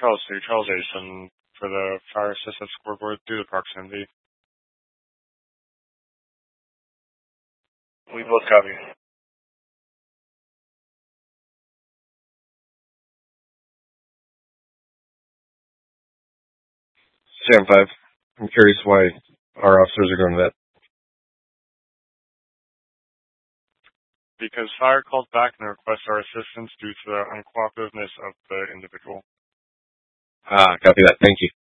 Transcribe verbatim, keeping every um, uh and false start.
Charles two, Charles Jason for the fire assistance scoreboard due to proximity. We both copy. Sam five. I'm curious why our officers are going to that. Because fire called back and requested our assistance due to the uncooperativeness of the individual. Ah, copy that. Thank you.